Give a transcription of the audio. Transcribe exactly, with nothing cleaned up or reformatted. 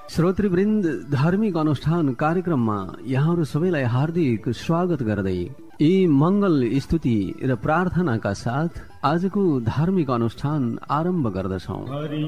श्रोतृवृन्द, धार्मिक अनुष्ठान कार्यक्रममा यहाँहरू सबैलाई हार्दिक स्वागत गर्दै यी मङ्गल स्तुति र प्रार्थनाका साथ आजको धार्मिक अनुष्ठान आरम्भ गर्दछौँ।